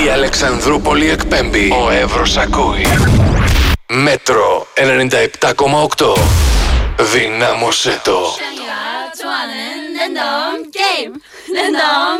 Η Αλεξανδρούπολη εκπέμπει. Ο Εύρος ακούει. Μέτρο 97,8. Δυνάμωσέ το.